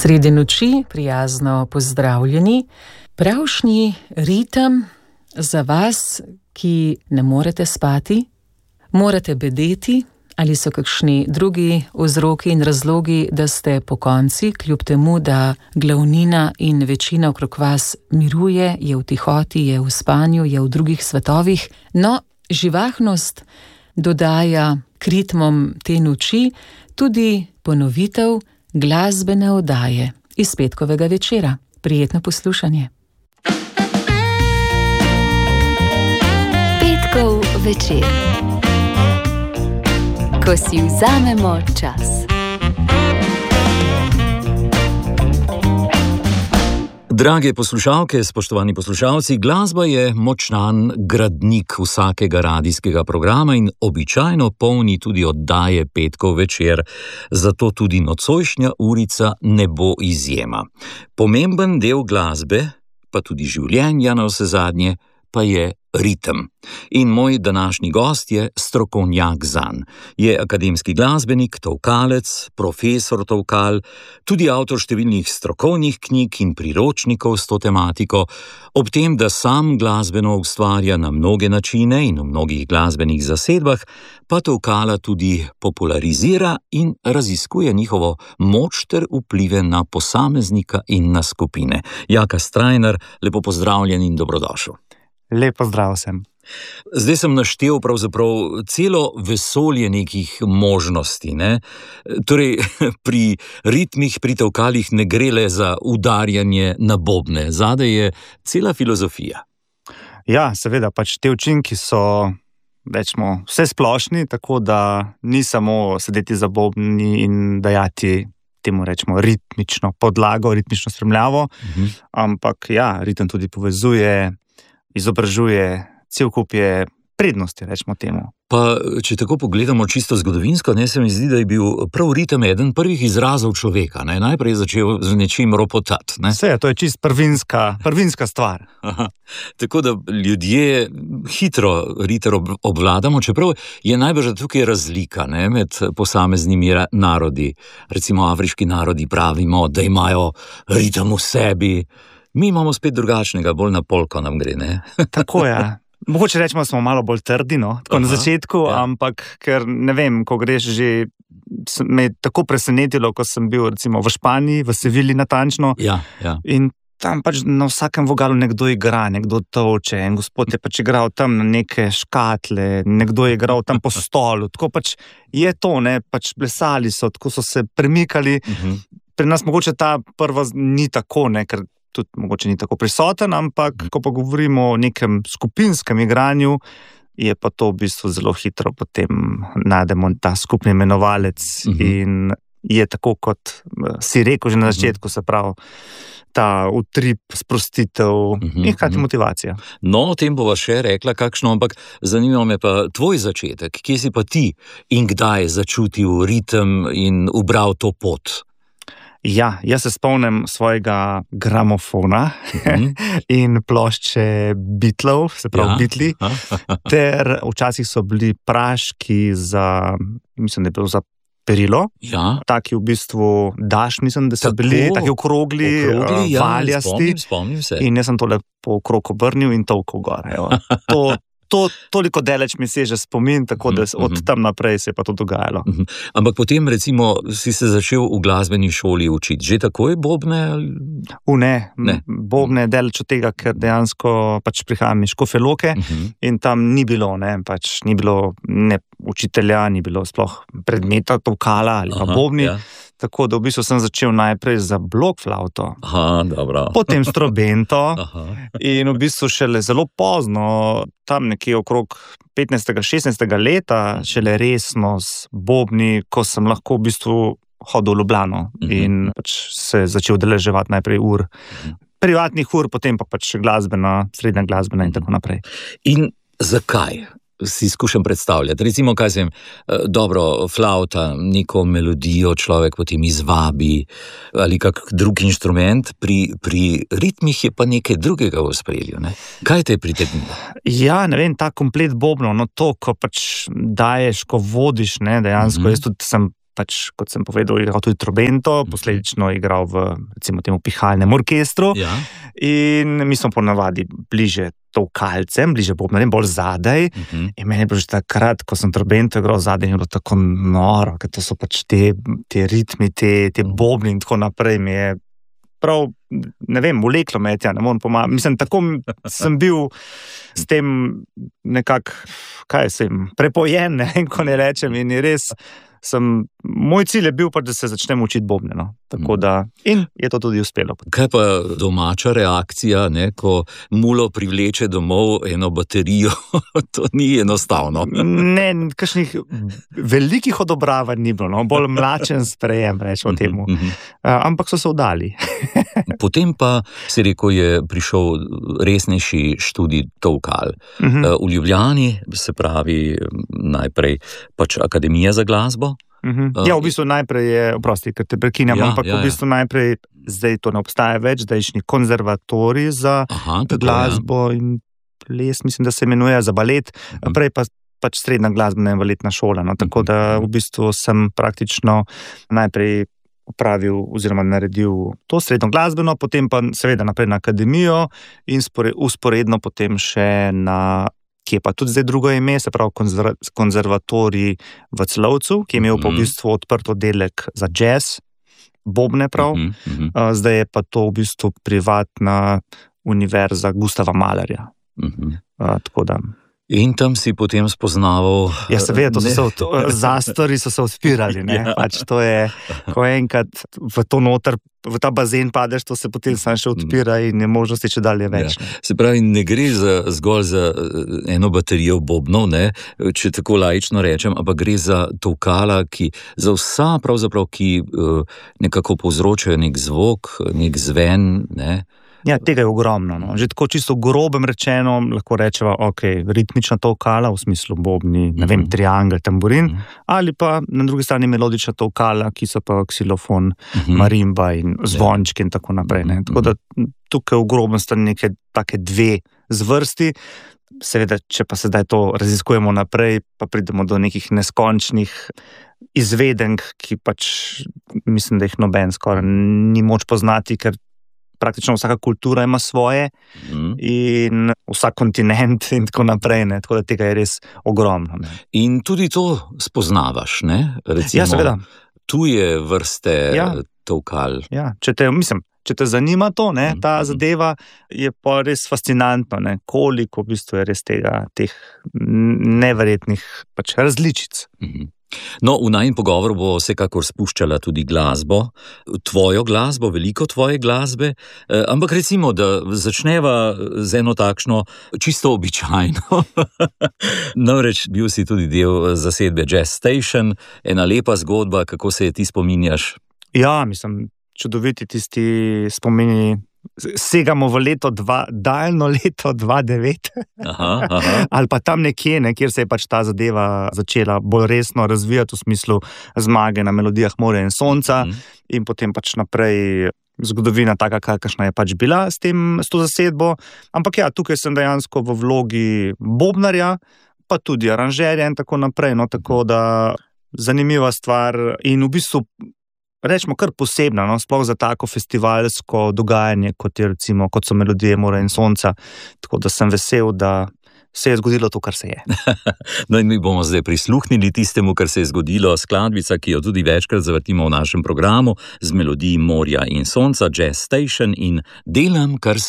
Sredi noči, prijazno pozdravljeni. Pravšnji ritem za vas, ki ne morete spati, morate bedeti, ali so kakšni drugi vzroki in razlogi, da ste pokonci, kljub temu, da glavnina in večina okrog vas miruje, je v tihoti, je v spanju, je v drugih svetovih. No, živahnost dodaja k ritmom te noči tudi ponovitev glasbene oddaje iz petkovega večera. Prijetno poslušanje. Petkov večer, ko si vzamemo čas. Drage poslušalke, spoštovani poslušalci, glasba je močan gradnik vsakega radijskega programa in običajno polni tudi oddaje Petkov večer, zato tudi nocojšnja urica ne bo izjema. Pomemben del glasbe, pa tudi življenja navsezadnje, pa je ritem. In moj današnji gost je strokovnjak zanj. Je akademski glasbenik, tolkalec, profesor tolkal, tudi avtor številnih strokovnih knjig in priročnikov s to tematiko, ob tem, da sam glasbeno ustvarja na mnoge načine in v mnogih glasbenih zasedbah, pa tolkala tudi popularizira in raziskuje njihovo moč ter vplive na posameznika in na skupine. Jaka Strajnar, lepo pozdravljen in dobrodošel. Lep pozdrav vsem. Zdaj sem naštel pravzaprav celo vesolje nekih možnosti, ne? Torej, pri ritmih, pri tolkalih ne gre le za udarjanje na bobne, zadaj je cela filozofija. Ja, seveda, pač te učinki so, rečemo, vse splošni, tako da ni samo sedeti za bobni in dajati temu, rečemo, ritmično podlago, ritmično spremljavo, ampak ja, ritem tudi povezuje, izobražuje, cel kup je prednosti, rečemo temu. Pa, če tako pogledamo čisto zgodovinsko, se mi zdi, da je bil prav ritem eden prvih izrazov človeka, ne? Najprej je začel z nečim ropotati, ne? Vse, to je čist prvinska stvar. Aha. Tako da ljudje hitro ritem obvladamo, čeprav je najbrž tukaj razlika, ne, med posameznimi narodi. Recimo afriški narodi pravimo, da imajo ritem v sebi. Mi imamo spet drugačnega, bolj na polko nam gre, ne? Tako je. Mogoče rečemo, da smo malo bolj trdi, no, tako na začetku, ja. Ampak, ker ne vem, ko greš že, me je tako presenetilo, ko sem bil recimo v Španiji, v Sevilji natančno, ja. In tam pač na vsakem vogalu nekdo igra, nekdo tolče, en gospod je pač igral tam na neke škatle, nekdo je igral tam po stolu, tako pač je to, ne, pač plesali so, tako so se premikali. Pri nas mogoče ta prva ni tako, ne, ker tudi mogoče ni tako prisoten, ampak ko pa govorimo o nekem skupinskem igranju, je pa to v bistvu zelo hitro potem najdemo ta skupni imenovalec in je tako, kot si rekel že na začetku, se pravi, ta utrip, sprostitev in hkrati motivacija. No, o tem bova še rekla kakšno, ampak zanima me pa tvoj začetek. Kje si pa ti in kdaj začutil ritem in ubral to pot? Ja, jaz se spomnim svojega gramofona in plošče Beatlov, se pravi Beatli, ter včasih so bili praški za, mislim, da je bilo za perilo, taki v bistvu daš, mislim, da so bili taki okrogli, valjasti, spomnim se. In jaz sem to lepo okrog obrnil in tolkel gor. To toliko daleč mi seže spomin, tako da od tam naprej se je pa to dogajalo. Ampak potem, recimo, si se začel v glasbeni šoli učiti. Že takoj bobne? Ne. Bobne je daleč od tega, ker dejansko pač prihajam iz Škofje Loke in tam ni bilo, pač ni bilo ne učitelja, ni bilo sploh predmeta tolkala ali pa bobni. Tako da v bistvu sem začel najprej za blokflavto, potem s trobento in v bistvu šele zelo pozno, tam nekje okrog 15. 16. leta, šele resno s bobni, ko sem lahko v bistvu hodil v Ljubljano in pač se začel udeleževati najprej privatnih ur, potem pa pač glasbena, srednja glasbena in tako naprej. In zakaj? Si skušam predstavljati. Recimo, kaj sem, dobro, flauta, neko melodijo človek potem izvabi ali kak drug inštrument, pri ritmih je pa nekaj drugega v ospredju, ne? Kaj te je pritegnilo? Ja, ne vem, ta komplet bobno, no to, ko pač daješ, ko vodiš, ne, dejansko, jaz tudi sem pač, kot sem povedal, igral tudi trobento, posledično igral v, recimo temu, pihalnem orkestru. Ja. In mi smo ponavadi bliže tolkalcem, bliže bobnarjem, bolj zadaj. In meni je bilo že takrat, ko sem trobento igral zadaj, je bilo tako noro, ker to so pač te ritmi, te bobni in tako naprej. Mi je prav, ne vem, vleklo me je, ne morem pomagati. Mislim, tako sem bil s tem nekako, prepojen, ko ne rečem, in je res, moj cilj je bil pa, da se začnem učiti bobne, no. Tako da, in je to tudi uspelo. Kaj pa domača reakcija, ne, ko mulo privleče domov eno baterijo, to ni enostavno. Ne, kakšnih velikih odobravanj ni bilo, no, bolj mlačen sprejem, rečemo temu. Ampak so se vdali. Potem pa, si rekel, je prišel resnejši študij tolkal. V Ljubljani, se pravi, najprej pač Akademija za glasbo. Ja, v bistvu najprej je, oprosti, ker te prekinjam, ampak v bistvu najprej, zdaj to ne obstaja več, zdajšnji konzervatorij za glasbo in ples, mislim, da se imenuje, za balet, prej pa pač srednja glasbena in baletna šola, no, tako da v bistvu sem praktično najprej opravil oziroma naredil to srednjo glasbeno, potem pa seveda naprej na akademijo in usporedno potem še na, ki je pa tudi zdaj drugo ime, se pravi konzervatorij v Celovcu, ki je imel pa v bistvu odprt oddelek za jazz, bobne prav, zdaj je pa to v bistvu privatna univerza Gustava Mahlerja. Tako da... In tam si potem spoznaval... Ja, seveda, zastori so se odpirali, ne, pač to je, ko enkrat v to noter, v ta bazen padeš, to se potem sam še odpira in je možnosti če dalje več. Ja. Se pravi, ne gre zgolj za eno baterijo bobnov, ne, če tako laično rečem, ampak gre za tolkala, za vsa pravzaprav, ki nekako povzročajo nek zvok, nek zven, ne. Ja, tega je ogromno, no. Že tako čisto grobem rečeno, lahko rečeva, ritmična tolkala, v smislu bobni, ne vem, triangel, tamburin, ali pa na drugi strani melodična tolkala, ki so pa ksilofon, marimba in zvončki in tako naprej, ne. Tako da tukaj v grobem sta neke take dve zvrsti. Seveda, če pa sedaj to raziskujemo naprej, pa pridemo do nekih neskončnih izvedenk, ki pač mislim, da jih noben skoraj ni moč poznati, ker praktično vsaka kultura ima svoje in vsak kontinent in tako naprej, ne? Tako da tega je res ogromno. Ne? In tudi to spoznavaš, ne? Recimo, ja, seveda. Tuje vrste tolkal. Ja, če te zanima to, ne, ta zadeva, je pa res fascinantno, ne, koliko v bistvu je res teh neverjetnih pač različic. No, v najin pogovor bo vsekakor spuščala tudi glasbo, tvojo glasbo, veliko tvoje glasbe, ampak recimo, da začneva z eno takšno čisto običajno. Namreč bil si tudi del zasedbe Jazz Station, ena lepa zgodba, kako se je ti spominjaš? Ja, mislim, čudoviti tisti spomini. Segamo v daljno leto 2009 ali pa tam nekje, kjer se je pač ta zadeva začela bolj resno razvijati v smislu zmage na melodijah morja in sonca in potem pač naprej zgodovina taka, kakšna je pač bila s to zasedbo, ampak ja, tukaj sem dejansko v vlogi bobnarja, pa tudi aranžerja in tako naprej, no, tako da zanimiva stvar in v bistvu rečemo kar posebna, no, sploh za tako festivalsko dogajanje, kot so melodije morja in sonca, tako da sem vesel, da se je zgodilo to, kar se je. No in mi bomo zdaj prisluhnili tistemu, kar se je zgodilo, skladbica, ki jo tudi večkrat zavrtimo v našem programu, z melodij morja in sonca, Jazz Station in Delam, kar